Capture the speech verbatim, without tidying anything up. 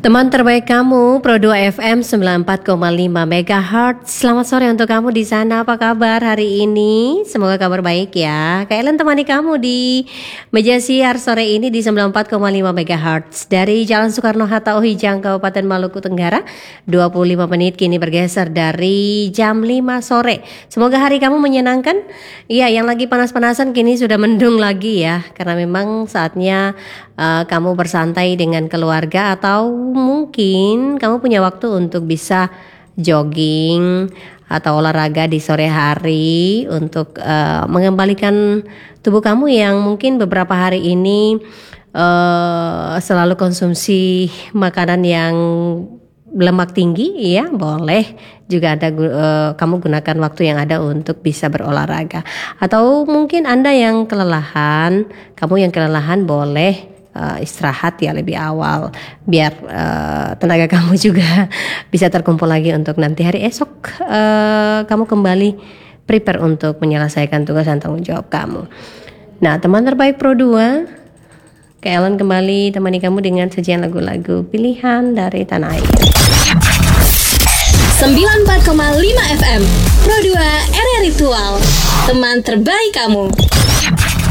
Teman terbaik kamu, Pro dua F M sembilan puluh empat koma lima megahertz. Selamat sore untuk kamu di sana. Apa kabar hari ini? Semoga kabar baik ya. Kak Ellen temani kamu di meja siar sore ini di sembilan puluh empat koma lima megahertz dari Jalan Soekarno-Hatta, Ohijang, Kabupaten Maluku Tenggara. dua puluh lima menit kini bergeser dari jam lima sore. Semoga hari kamu menyenangkan. Iya, yang lagi panas-panasan kini sudah mendung lagi ya. Karena memang saatnya uh, kamu bersantai dengan keluarga, atau mungkin kamu punya waktu untuk bisa jogging atau olahraga di sore hari untuk uh, mengembalikan tubuh kamu yang mungkin beberapa hari ini uh, selalu konsumsi makanan yang lemak tinggi. Ya boleh juga ada uh, kamu gunakan waktu yang ada untuk bisa berolahraga. Atau mungkin Anda yang kelelahan, kamu yang kelelahan boleh Uh, istirahat ya lebih awal biar uh, tenaga kamu juga bisa terkumpul lagi untuk nanti hari esok uh, kamu kembali prepare untuk menyelesaikan tugas dan tanggung jawab kamu. Nah, teman terbaik Pro dua, Kak Ellen kembali temani kamu dengan sajian lagu-lagu pilihan dari tanah air. sembilan puluh empat koma lima F M Pro dua R R Ritual, teman terbaik kamu.